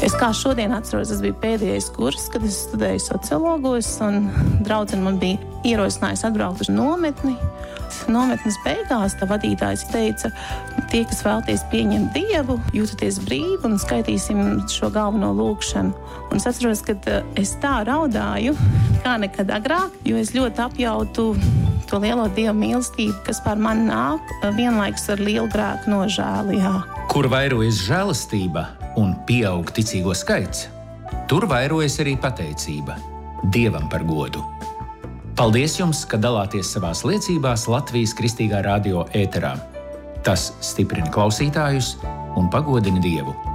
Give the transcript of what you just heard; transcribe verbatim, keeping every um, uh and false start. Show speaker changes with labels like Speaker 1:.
Speaker 1: Es kā šodien atceros, tas bija pēdējais kurs, kad es studēju sociologos, un draudzene man bija ierosinājusi atbraukt uz nometni. Nometnes beigās tā vadītājs teica, tie, kas vēlties pieņemt Dievu, jūtaties brīvi un skaitīsim šo galveno lūgšanu. Un es atceros, ka es tā raudāju, kā nekad agrāk, jo es ļoti apjautu to lielo Dieva mīlestību, kas pār mani nāk, vienlaikus ar lielu grēku nožēlu. Jā.
Speaker 2: Kur vairojas žēlastība un pieaug ticīgo skaits, tur vairojas arī pateicība Dievam par godu. Paldies jums, ka dalāties savās liecībās Latvijas Kristīgā radio ēterā. Tas stiprina klausītājus un pagodina Dievu.